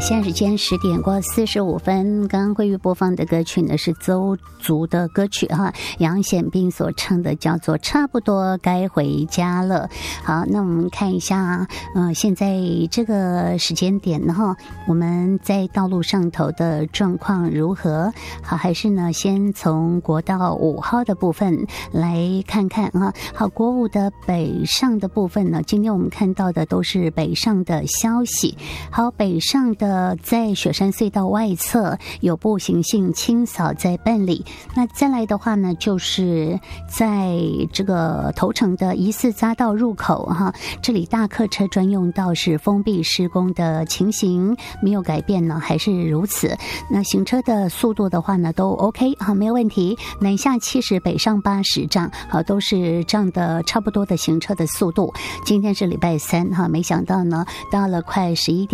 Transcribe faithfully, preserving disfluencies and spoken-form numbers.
现在时间十点过四十五分，刚刚慧玉播放的歌曲呢是邹族的歌曲哈，杨显斌所唱的叫做差不多该回家了。好，那我们看一下呃，现在这个时间点呢哈，我们在道路上头的状况如何？好，还是呢先从国道五号的部分来看看啊。好，国五的北上的部分呢，今天我们看到的都是北上的消息。好，北上的在雪山隧道外侧有步行性清扫在办理，那再来的话呢，就是在这个头城的疑似匝道入口哈，这里大客车专用道是封闭施工的情形没有改变呢，还是如此。那行车的速度的话呢，都 OK 好，没有问题。南下七十，北上八十这样，好，都是这样的差不多的行车的速度。今天是礼拜三哈，没想到呢，到了快十一点。